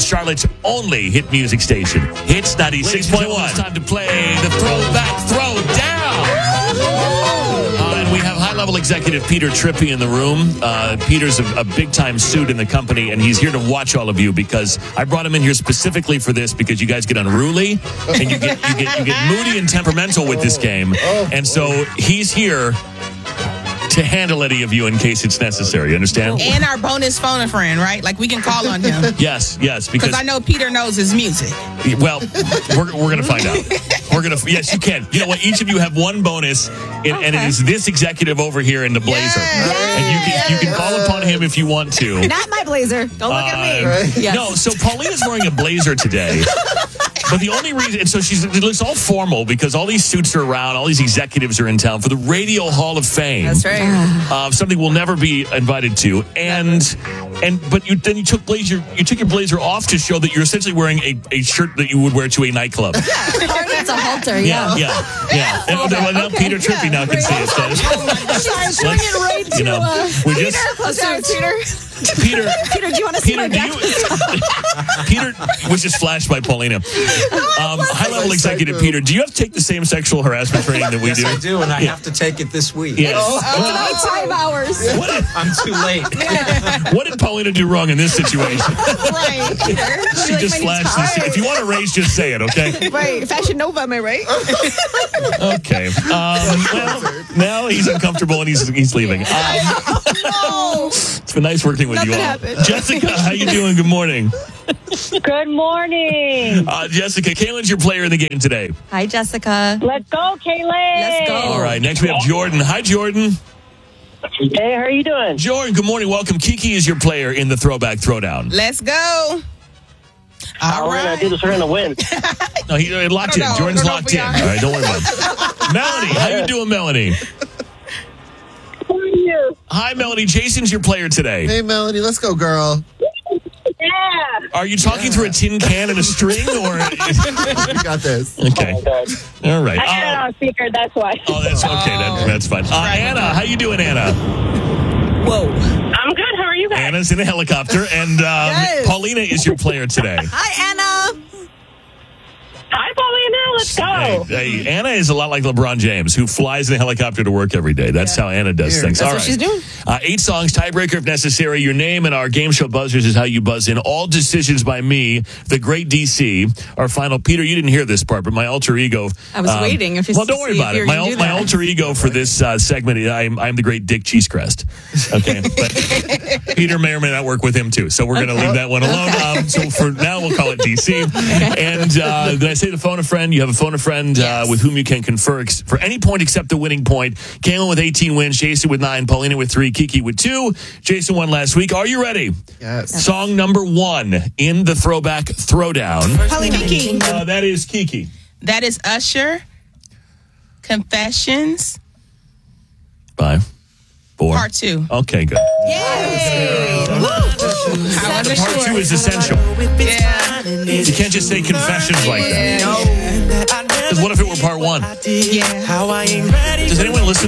Charlotte's only hit music station. Hits 96.1. It's time to play the Throwback Throwdown. And we have high-level executive Peter Trippi in the room. Peter's a big-time suit in the company, and he's here to watch all of you because I brought him in here specifically for this because you guys get unruly and you get moody and temperamental with this game. And so he's here to handle any of you in case it's necessary. You understand? And our bonus phone a friend, right? Like we can call on him. Yes. Because I know Peter knows his music. Well, we're going to find out. Yes, you can. You know what? Each of you have one bonus, and it is this executive over here in the blazer. And you can call upon him if you want to. Not my blazer. Don't look at me. Yes. No, so Paulina's wearing a blazer today. But the only reason, and so it looks all formal because all these suits are around, all these executives are in town for the Radio Hall of Fame. That's right. Something we'll never be invited to. But you took your blazer off to show that you're essentially wearing a shirt that you would wear to a nightclub. It's a halter, yeah. Now Peter Trippi now can see it. Bring it right to Peter, do you want to see my back? Peter was just flashed by Paulina. High-level executive Peter, do you have to take the same sexual harassment training that we do? Yes, I do, and I have to take it this week. Yes. It's 5 hours. I'm too late. What did Paulina do wrong in this situation? Right, Peter. She just flashed this. If you want to raise, just say it, okay? Right. Fashion Nova, am I right? Okay. Well, now he's uncomfortable and he's leaving. It's been nice working with you all. Happened. Jessica, how you doing? Good morning. Good morning. Jessica, Kaylin's your player in the game today. Hi, Jessica. Let's go, Kaylin. Let's go. All right, next we have Jordan. Hi, Jordan. Hey, how are you doing? Jordan, good morning. Welcome. Kiki is your player in the Throwback Throwdown. Let's go. All We're right. going to do this. We're going to win. No, he locked in. Jordan's locked in. All right, don't worry about it. Melanie, how you doing, Melanie? How are you? Hi, Melanie. Jason's your player today. Hey, Melanie, let's go, girl. Yeah. Are you talking through a tin can and a string, or? We got this. Okay. Oh, God. All right. I got it on speaker, that's why. Oh, that's okay. That's fine. Anna, how you doing, Anna? Whoa. I'm good. How are you guys? Anna's in a helicopter, and Paulina is your player today. Hi, Anna. Hi, Paulina. Let's go. Hey, Anna is a lot like LeBron James, who flies in a helicopter to work every day. That's how Anna does things. That's All what right. she's doing. 8 songs, tiebreaker if necessary. Your name and our game show buzzers is how you buzz in. All decisions by me, the great DC. Our final, Peter, you didn't hear this part, but my alter ego. I was waiting. Well, don't worry about it. My alter ego for this segment, I'm the great Dick Cheesecrest. Okay. But Peter may or may not work with him, too. So we're going to leave that one alone. So for now, we'll call it DC. And did I say the phone a friend? You have a phone a friend with whom you can confer for any point except the winning point. Kaylin with 18 wins, Jason with 9, Paulina with 3, Kiki with 2. Jason won last week. Are you ready? Yes. Song number 1 in the Throwback Throwdown. Paulina Kiki. That is Kiki. That is Usher. Confessions. 5, 4. Part 2. Okay, good. Yay! Part 2 is essential. Yeah. You can't just say confessions like that. Because what if it were part 1? Yeah. Does anyone listen